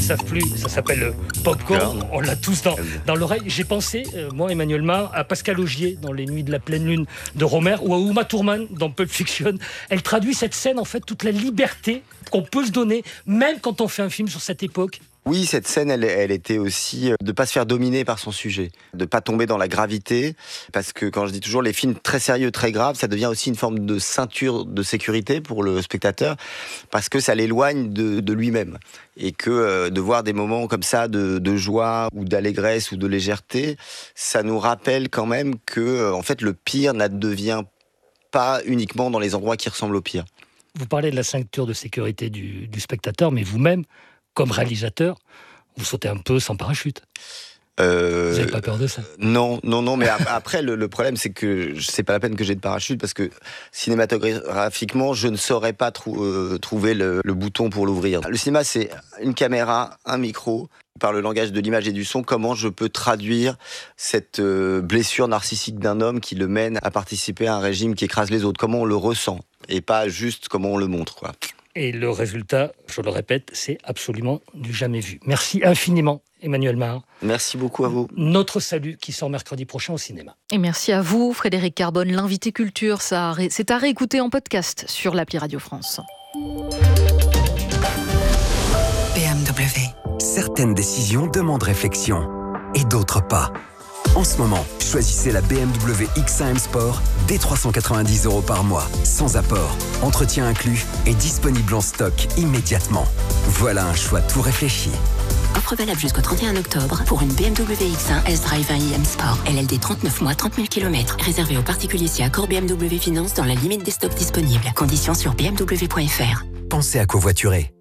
savent plus, ça s'appelle le popcorn. On l'a tous dans l'oreille. J'ai pensé, moi, Emmanuel Mar, à Pascal Augier dans Les Nuits de la pleine lune de Rohmer ou à Uma Thurman dans Pulp Fiction. Elle traduit cette scène, en fait, toute la liberté qu'on peut se donner, même quand on fait un film sur cette époque. Oui, cette scène, elle était aussi de pas se faire dominer par son sujet, de pas tomber dans la gravité, parce que quand je dis toujours les films très sérieux, très graves, ça devient aussi une forme de ceinture de sécurité pour le spectateur, parce que ça l'éloigne de lui-même. Et que de voir des moments comme ça de joie ou d'allégresse ou de légèreté, ça nous rappelle quand même que en fait le pire n'advient pas uniquement dans les endroits qui ressemblent au pire. Vous parlez de la ceinture de sécurité du spectateur, mais vous-même, comme réalisateur, vous sautez un peu sans parachute. Vous n'avez pas peur de ça? Non, mais après, le problème, c'est que c'est pas la peine que j'ai de parachute, parce que cinématographiquement, je ne saurais pas trouver le bouton pour l'ouvrir. Le cinéma, c'est une caméra, un micro. Par le langage de l'image et du son, comment je peux traduire cette blessure narcissique d'un homme qui le mène à participer à un régime qui écrase les autres? Comment on le ressent, et pas juste comment on le montre, quoi. Et le résultat, je le répète, c'est absolument du jamais vu. Merci infiniment, Emmanuel Mar. Merci beaucoup à vous. Notre salut qui sort mercredi prochain au cinéma. Et merci à vous, Frédéric Carbone, l'invité culture. C'est à réécouter en podcast sur l'appli Radio France. BMW. Certaines décisions demandent réflexion et d'autres pas. En ce moment, choisissez la BMW X1 M Sport dès 390 € par mois, sans apport, entretien inclus et disponible en stock immédiatement. Voilà un choix tout réfléchi. Offre valable jusqu'au 31 octobre pour une BMW X1 S-Drive 1 iM Sport. LLD 39 mois, 30 000 km. Réservé aux particuliers si accord BMW Finance dans la limite des stocks disponibles. Conditions sur bmw.fr. Pensez à covoiturer.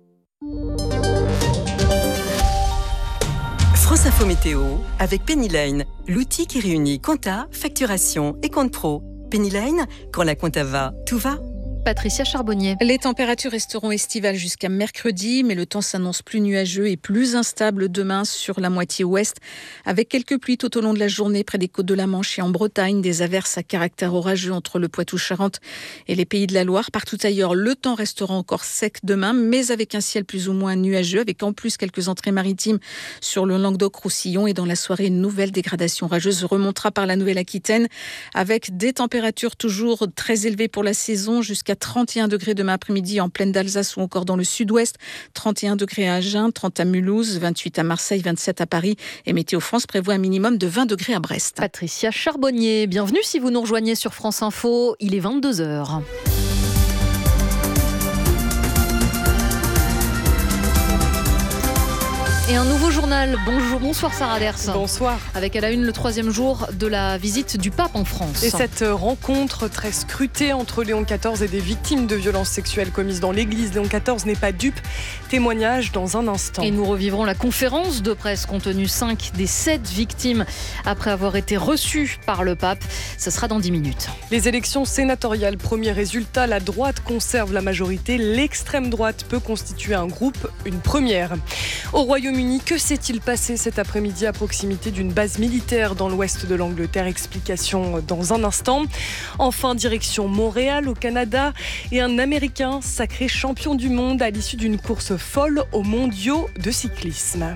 France Info Météo avec Pennyline, l'outil qui réunit compta, facturation et compte pro. Pennyline, quand la compta va, tout va. Patricia Charbonnier. Les températures resteront estivales jusqu'à mercredi, mais le temps s'annonce plus nuageux et plus instable demain sur la moitié ouest, avec quelques pluies tout au long de la journée près des côtes de la Manche et en Bretagne, des averses à caractère orageux entre le Poitou-Charentes et les Pays de la Loire. Partout ailleurs, le temps restera encore sec demain, mais avec un ciel plus ou moins nuageux, avec en plus quelques entrées maritimes sur le Languedoc-Roussillon. Et dans la soirée, une nouvelle dégradation orageuse remontera par la Nouvelle-Aquitaine, avec des températures toujours très élevées pour la saison, jusqu'à 31 degrés demain après-midi en plaine d'Alsace ou encore dans le sud-ouest, 31 degrés à Agen, 30 à Mulhouse, 28 à Marseille, 27 à Paris, et Météo France prévoit un minimum de 20 degrés à Brest. Patricia Charbonnier, bienvenue si vous nous rejoignez sur France Info, il est 22h. Et un nouveau journal. Bonsoir Sarah Ders. Bonsoir. Avec à la une le 3e jour de la visite du pape en France. Et cette rencontre très scrutée entre Léon XIV et des victimes de violences sexuelles commises dans l'église. Léon XIV n'est pas dupe. Témoignage dans un instant. Et nous revivrons la conférence de presse contenue 5 des 7 victimes après avoir été reçues par le pape. Ça sera dans 10 minutes. Les élections sénatoriales, premier résultat, la droite conserve la majorité. L'extrême droite peut constituer un groupe, une première. Au Royaume-Uni, que s'est-il passé cet après-midi à proximité d'une base militaire dans l'ouest de l'Angleterre? Explication dans un instant. Enfin, direction Montréal au Canada et un Américain sacré champion du monde à l'issue d'une course folle aux mondiaux de cyclisme.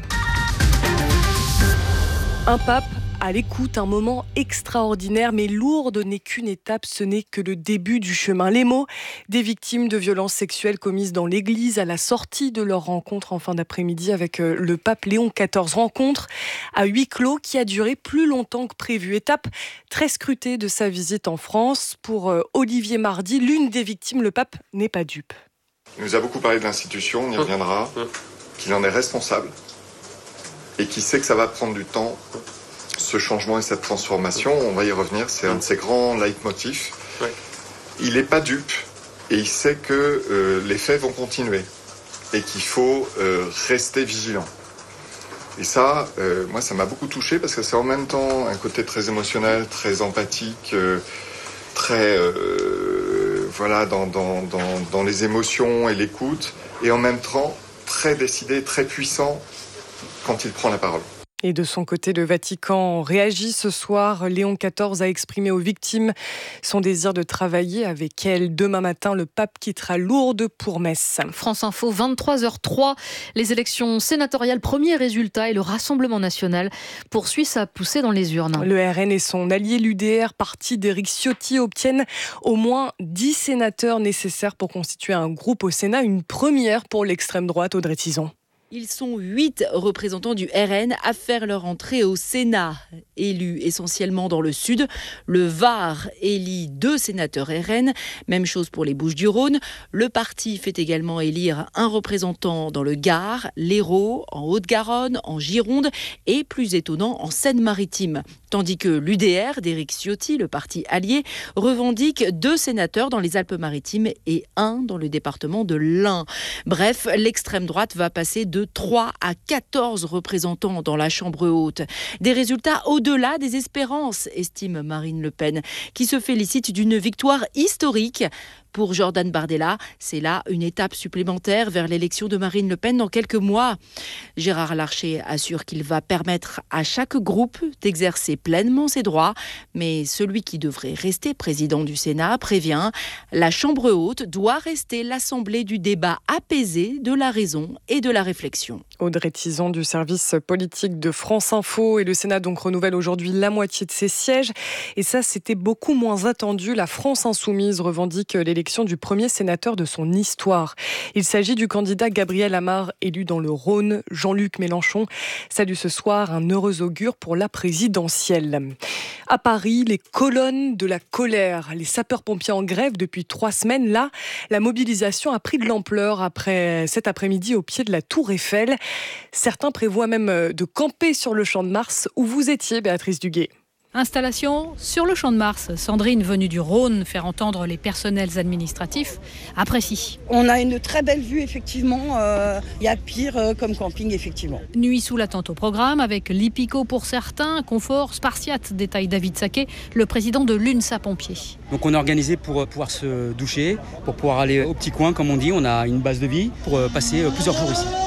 Un pape à l'écoute, un moment extraordinaire, mais Lourdes n'est qu'une étape, ce n'est que le début du chemin. Les mots des victimes de violences sexuelles commises dans l'église à la sortie de leur rencontre en fin d'après-midi avec le pape Léon XIV. Rencontre à huis clos qui a duré plus longtemps que prévu. Étape très scrutée de sa visite en France. Pour Olivier Mardy, l'une des victimes, le pape n'est pas dupe. Il nous a beaucoup parlé de l'institution, on y reviendra, qu'il en est responsable et qu'il sait que ça va prendre du temps. Ce changement et cette transformation, on va y revenir, c'est un de ses grands leitmotifs. Ouais. Il n'est pas dupe et il sait que les faits vont continuer et qu'il faut rester vigilant. Et ça, moi, ça m'a beaucoup touché parce que c'est en même temps un côté très émotionnel, très empathique, très voilà, dans les émotions et l'écoute, et en même temps très décidé, très puissant quand il prend la parole. Et de son côté, le Vatican réagit ce soir. Léon XIV a exprimé aux victimes son désir de travailler avec elles. Demain matin, le pape quittera Lourdes pour Metz. France Info, 23h03. Les élections sénatoriales, premier résultat, et le Rassemblement national poursuit sa poussée dans les urnes. Le RN et son allié l'UDR, parti d'Éric Ciotti, obtiennent au moins 10 sénateurs nécessaires pour constituer un groupe au Sénat. Une première pour l'extrême droite. Audrey Tison. Ils sont 8 représentants du RN à faire leur entrée au Sénat. Élus essentiellement dans le Sud, le Var élit 2 sénateurs RN. Même chose pour les Bouches-du-Rhône. Le parti fait également élire un représentant dans le Gard, l'Hérault, en Haute-Garonne, en Gironde et, plus étonnant, en Seine-Maritime. Tandis que l'UDR d'Éric Ciotti, le parti allié, revendique 2 sénateurs dans les Alpes-Maritimes et 1 dans le département de l'Ain. Bref, l'extrême droite va passer de 3 à 14 représentants dans la Chambre haute. Des résultats au-delà des espérances, estime Marine Le Pen, qui se félicite d'une victoire historique. Pour Jordan Bardella, c'est là une étape supplémentaire vers l'élection de Marine Le Pen dans quelques mois. Gérard Larcher assure qu'il va permettre à chaque groupe d'exercer pleinement ses droits, mais celui qui devrait rester président du Sénat prévient, la Chambre haute doit rester l'assemblée du débat apaisé, de la raison et de la réflexion. Audrey Tison du service politique de France Info. Et le Sénat donc renouvelle aujourd'hui la moitié de ses sièges. Et ça, c'était beaucoup moins attendu. La France insoumise revendique l'élection du premier sénateur de son histoire. Il s'agit du candidat Gabriel Amar, élu dans le Rhône. Jean-Luc Mélenchon salue ce soir un heureux augure pour la présidentielle. À Paris, les colonnes de la colère. Les sapeurs-pompiers en grève depuis 3 semaines. Là, la mobilisation a pris de l'ampleur après cet après-midi au pied de la Tour Eiffel. Certains prévoient même de camper sur le Champ de Mars où vous étiez, Béatrice Duguet. Installation sur le Champ de Mars. Sandrine, venue du Rhône, faire entendre les personnels administratifs, apprécie. On a une très belle vue, effectivement. Il y a pire comme camping, effectivement. Nuit sous la tente au programme, avec l'hippico pour certains, confort spartiate, détaille David Saquet, le président de l'UNSA Pompiers. Donc on est organisé pour pouvoir se doucher, pour pouvoir aller au petit coin, comme on dit. On a une base de vie pour passer plusieurs jours ici.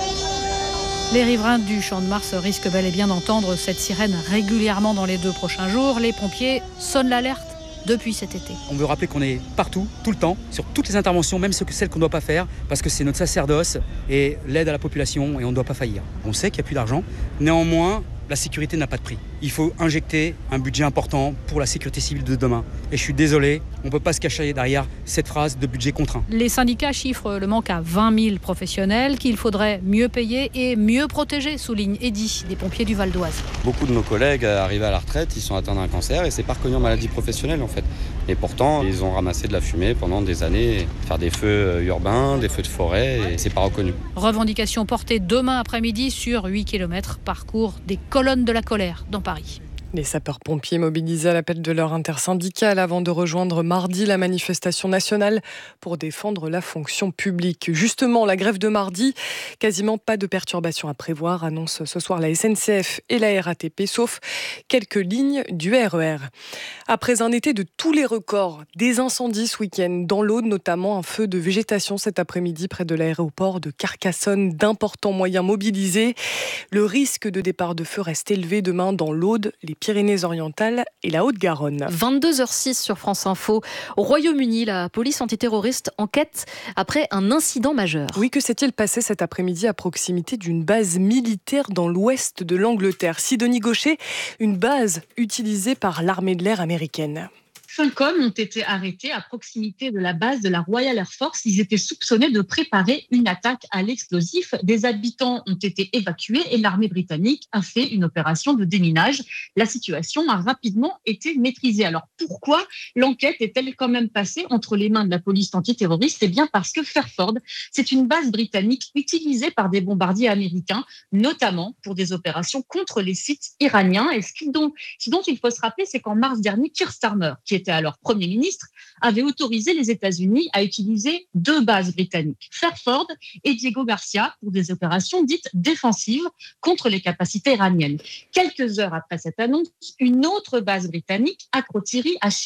Les riverains du Champ de Mars risquent bel et bien d'entendre cette sirène régulièrement dans les 2 prochains jours. Les pompiers sonnent l'alerte depuis cet été. On veut rappeler qu'on est partout, tout le temps, sur toutes les interventions, même celles qu'on ne doit pas faire, parce que c'est notre sacerdoce et l'aide à la population et on ne doit pas faillir. On sait qu'il n'y a plus d'argent, néanmoins, la sécurité n'a pas de prix. Il faut injecter un budget important pour la sécurité civile de demain. Et je suis désolé, on ne peut pas se cacher derrière cette phrase de budget contraint. Les syndicats chiffrent le manque à 20 000 professionnels qu'il faudrait mieux payer et mieux protéger, souligne Eddy, des pompiers du Val d'Oise. Beaucoup de nos collègues arrivés à la retraite, ils sont atteints d'un cancer et c'est pas reconnu en maladie professionnelle en fait. Et pourtant, ils ont ramassé de la fumée pendant des années, faire des feux urbains, des feux de forêt, et c'est pas reconnu. Revendication portée demain après-midi sur 8 km, parcours des colonnes de la colère dans Paris. Les sapeurs-pompiers mobilisés à l'appel de leur intersyndicale avant de rejoindre mardi la manifestation nationale pour défendre la fonction publique. Justement, la grève de mardi, quasiment pas de perturbations à prévoir, annonce ce soir la SNCF et la RATP, sauf quelques lignes du RER. Après un été de tous les records, des incendies ce week-end, dans l'Aude notamment, un feu de végétation cet après-midi près de l'aéroport de Carcassonne, d'importants moyens mobilisés. Le risque de départ de feu reste élevé demain dans l'Aude, les Pyrénées-Orientales et la Haute-Garonne. 22h06 sur France Info. Au Royaume-Uni, la police antiterroriste enquête après un incident majeur. Oui, que s'est-il passé cet après-midi à proximité d'une base militaire dans l'ouest de l'Angleterre? Sidonie Gaucher, une base utilisée par l'armée de l'air américaine. 5 hommes ont été arrêtés à proximité de la base de la Royal Air Force. Ils étaient soupçonnés de préparer une attaque à l'explosif. Des habitants ont été évacués et l'armée britannique a fait une opération de déminage. La situation a rapidement été maîtrisée. Alors pourquoi l'enquête est-elle quand même passée entre les mains de la police antiterroriste? Eh bien parce que Fairford, c'est une base britannique utilisée par des bombardiers américains, notamment pour des opérations contre les sites iraniens. Et ce dont il faut se rappeler, c'est qu'en mars dernier, Keir Starmer, qui était alors Premier ministre, avait autorisé les États-Unis à utiliser 2 bases britanniques, Fairford et Diego Garcia, pour des opérations dites défensives contre les capacités iraniennes. Quelques heures après cette annonce, une autre base britannique, Akrotiri, à Chypre,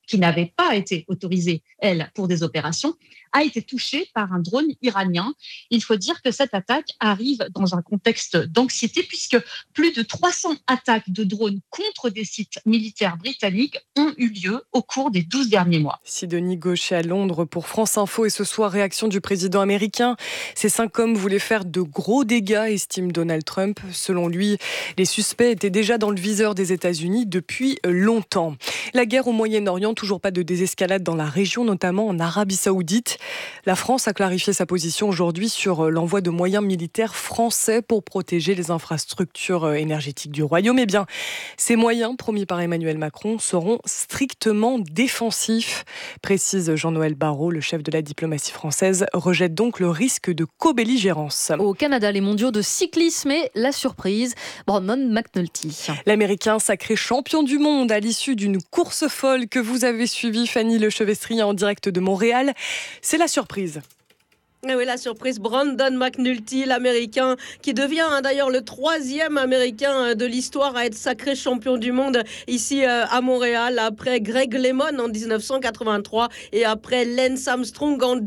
qui n'avait pas été autorisée, elle, pour des opérations, a été touchée par un drone iranien. Il faut dire que cette attaque arrive dans un contexte d'anxiété puisque plus de 300 attaques de drones contre des sites militaires britanniques ont eu lieu au cours des 12 derniers mois. Sidonie Gaucher à Londres pour France Info. Et ce soir, réaction du président américain. Ces 5 hommes voulaient faire de gros dégâts, estime Donald Trump. Selon lui, les suspects étaient déjà dans le viseur des États-Unis depuis longtemps. La guerre au Moyen-Orient, toujours pas de désescalade dans la région, notamment en Arabie Saoudite. La France a clarifié sa position aujourd'hui sur l'envoi de moyens militaires français pour protéger les infrastructures énergétiques du Royaume. Eh bien, ces moyens, promis par Emmanuel Macron, seront strictement défensifs, précise Jean-Noël Barrot, le chef de la diplomatie française, rejette donc le risque de co-belligérance. Au Canada, les mondiaux de cyclisme et la surprise, Brandon McNulty. L'Américain sacré champion du monde à l'issue d'une course folle que vous avez suivie, Fanny Lechevestrier, en direct de Montréal. C'est la surprise. Et oui, la surprise, Brandon McNulty, l'Américain, qui devient d'ailleurs le 3e Américain de l'histoire à être sacré champion du monde ici à Montréal, après Greg LeMond en 1983 et après Lance Armstrong en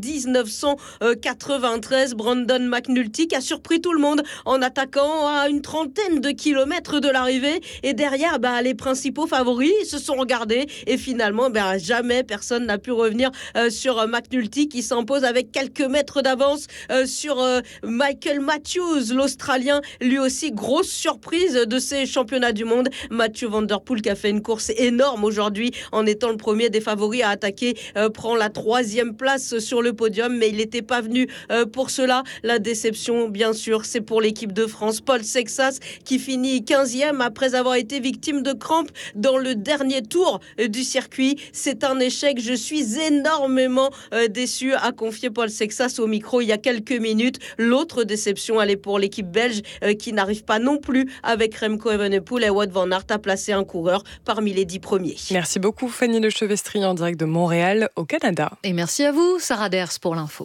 1993. Brandon McNulty qui a surpris tout le monde en attaquant à une trentaine de kilomètres de l'arrivée, et derrière les principaux favoris se sont regardés et finalement jamais personne n'a pu revenir sur McNulty, qui s'impose avec quelques mètres d'avance sur Michael Matthews, l'Australien, lui aussi grosse surprise de ces championnats du monde. Mathieu Van Der Poel, qui a fait une course énorme aujourd'hui en étant le premier des favoris à attaquer, prend la 3e place sur le podium, mais il n'était pas venu pour cela. La déception, bien sûr, c'est pour l'équipe de France. Paul Sexas qui finit 15e après avoir été victime de crampes dans le dernier tour du circuit. C'est un échec, je suis énormément déçu, a confié Paul Sexas au micro il y a quelques minutes. L'autre déception, elle est pour l'équipe belge qui n'arrive pas non plus avec Remco Evenepoel et Wout van Aert à placer un coureur parmi les 10 premiers. Merci beaucoup Fanny Lechevestrier en direct de Montréal au Canada. Et merci à vous Sarah Ders pour l'info.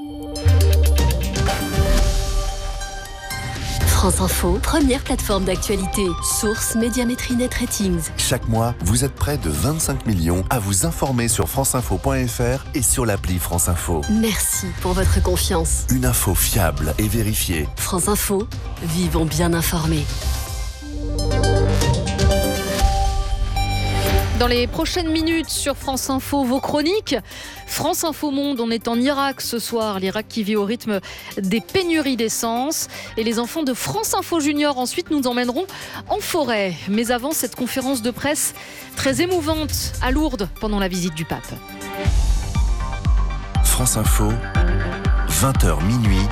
France Info, première plateforme d'actualité. Source Médiamétrie Net Ratings. Chaque mois, vous êtes près de 25 millions à vous informer sur franceinfo.fr et sur l'appli France Info. Merci pour votre confiance. Une info fiable et vérifiée. France Info, vivons bien informés. Dans les prochaines minutes sur France Info, vos chroniques. France Info Monde, on est en Irak ce soir. L'Irak qui vit au rythme des pénuries d'essence. Et les enfants de France Info Junior, ensuite, nous emmèneront en forêt. Mais avant, cette conférence de presse très émouvante à Lourdes pendant la visite du pape. France Info, 20h minuit,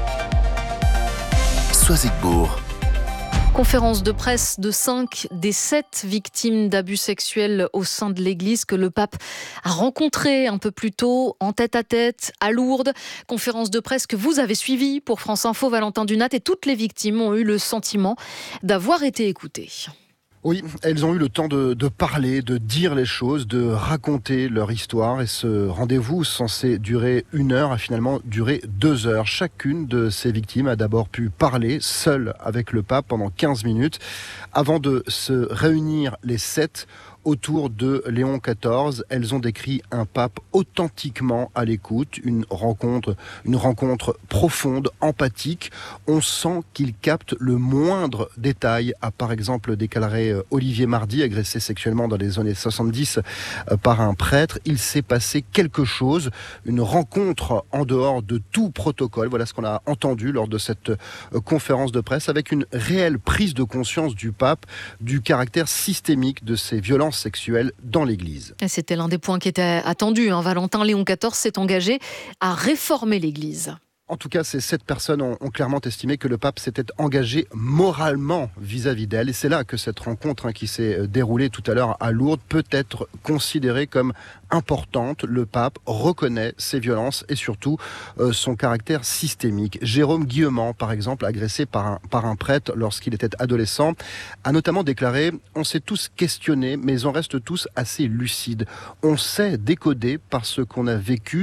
Soisigbourg. Conférence de presse de 5 des 7 victimes d'abus sexuels au sein de l'Église que le pape a rencontré un peu plus tôt en tête-à-tête à Lourdes. Conférence de presse que vous avez suivie pour France Info, Valentin Dunat, et toutes les victimes ont eu le sentiment d'avoir été écoutées. Oui, elles ont eu le temps de parler, de dire les choses, de raconter leur histoire. Et ce rendez-vous censé durer 1 heure a finalement duré 2 heures. Chacune de ces victimes a d'abord pu parler seule avec le pape pendant 15 minutes avant de se réunir les 7 autour de Léon XIV. Elles ont décrit un pape authentiquement à l'écoute, une rencontre profonde, empathique. On sent qu'il capte le moindre détail, a par exemple déclaré Olivier Mardy, agressé sexuellement dans les années 70 par un prêtre. Il s'est passé quelque chose, une rencontre en dehors de tout protocole. Voilà ce qu'on a entendu lors de cette conférence de presse, avec une réelle prise de conscience du pape du caractère systémique de ces violences sexuelles dans l'Église. Et c'était l'un des points qui était attendu. Valentin, Léon XIV s'est engagé à réformer l'Église. En tout cas, ces 7 personnes ont clairement estimé que le pape s'était engagé moralement vis-à-vis d'elles. Et c'est là que cette rencontre qui s'est déroulée tout à l'heure à Lourdes peut être considérée comme importante. Le pape reconnaît ces violences et surtout son caractère systémique. Jérôme Guillemant, par exemple, agressé par un prêtre lorsqu'il était adolescent, a notamment déclaré « On s'est tous questionnés, mais on reste tous assez lucides. On sait décoder par ce qu'on a vécu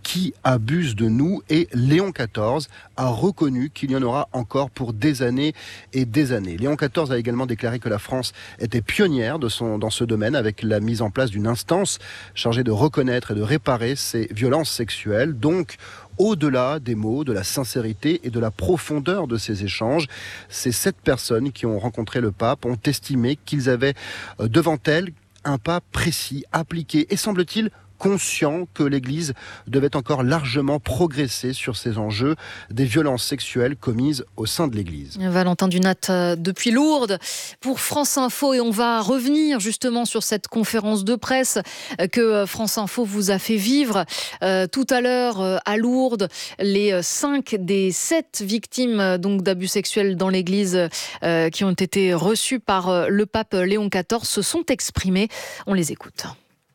qui abuse de nous, et Léon XIV a reconnu qu'il y en aura encore pour des années et des années. Léon XIV a également déclaré que la France était pionnière dans ce domaine avec la mise en place d'une instance chargée de reconnaître et de réparer ces violences sexuelles. Donc, au-delà des mots, de la sincérité et de la profondeur de ces échanges, ces 7 personnes qui ont rencontré le pape ont estimé qu'ils avaient devant elles un pas précis, appliqué et, semble-t-il, conscient que l'Église devait encore largement progresser sur ces enjeux des violences sexuelles commises au sein de l'Église. Valentin Dunat depuis Lourdes pour France Info, et on va revenir justement sur cette conférence de presse que France Info vous a fait vivre tout à l'heure à Lourdes. Les 5 des 7 victimes donc d'abus sexuels dans l'Église qui ont été reçues par le pape Léon XIV se sont exprimées. On les écoute.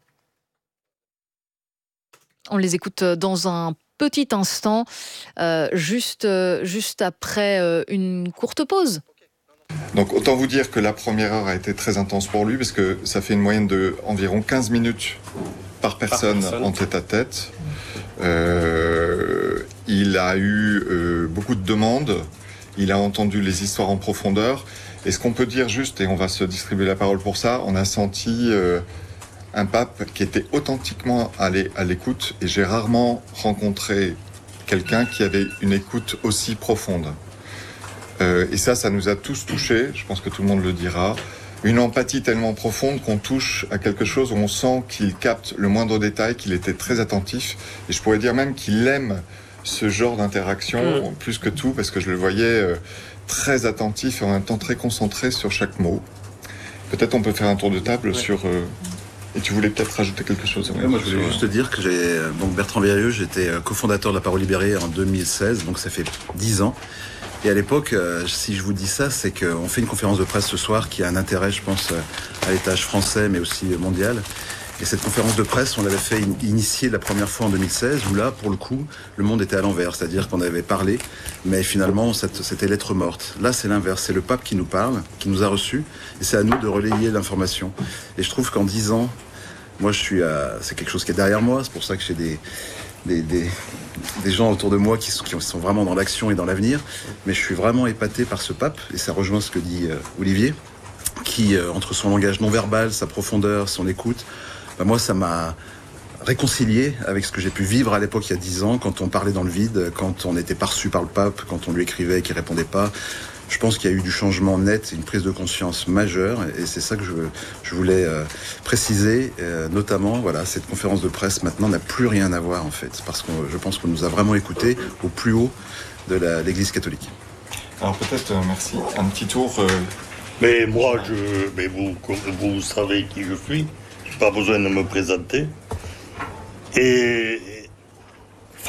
On les écoute dans un petit instant, juste après une courte pause. Donc autant vous dire que la première heure a été très intense pour lui, parce que ça fait une moyenne de environ 15 minutes par personne en tête-à-tête. Il a eu beaucoup de demandes, il a entendu les histoires en profondeur. Et ce qu'on peut dire juste, et on va se distribuer la parole pour ça, on a senti un pape qui était authentiquement allé à l'écoute, et j'ai rarement rencontré quelqu'un qui avait une écoute aussi profonde. Et ça nous a tous touchés, je pense que tout le monde le dira. Une empathie tellement profonde qu'on touche à quelque chose où on sent qu'il capte le moindre détail, qu'il était très attentif, et je pourrais dire même qu'il aime ce genre d'interaction plus que tout, parce que je le voyais très attentif et en même temps très concentré sur chaque mot. Peut-être on peut faire un tour de table sur... Et tu voulais peut-être rajouter quelque chose? Moi, je voulais juste dire que donc Bertrand Vérieux, j'étais cofondateur de La Parole Libérée en 2016, donc ça fait 10 ans. Et à l'époque, si je vous dis ça, c'est qu'on fait une conférence de presse ce soir qui a un intérêt, je pense, à l'étage français, mais aussi mondial. Et cette conférence de presse, on l'avait fait initier la première fois en 2016, où là, pour le coup, le monde était à l'envers. C'est-à-dire qu'on avait parlé, mais finalement, c'était lettre morte. Là, c'est l'inverse. C'est le pape qui nous parle, qui nous a reçus, et c'est à nous de relayer l'information. Et je trouve qu'en 10 ans, moi, c'est quelque chose qui est derrière moi. C'est pour ça que j'ai des gens autour de moi qui sont vraiment dans l'action et dans l'avenir. Mais je suis vraiment épaté par ce pape, et ça rejoint ce que dit Olivier, qui, entre son langage non verbal, sa profondeur, son écoute, moi, ça m'a réconcilié avec ce que j'ai pu vivre à l'époque, il y a 10 ans, quand on parlait dans le vide, quand on n'était pas reçu par le pape, quand on lui écrivait et qu'il ne répondait pas. Je pense qu'il y a eu du changement net, une prise de conscience majeure, et c'est ça que je voulais préciser. Notamment, voilà, cette conférence de presse maintenant n'a plus rien à voir, en fait, parce que je pense qu'on nous a vraiment écoutés au plus haut de l'Église catholique. Alors peut-être, merci, un petit tour... Mais moi, vous savez qui je suis. Pas besoin de me présenter. Et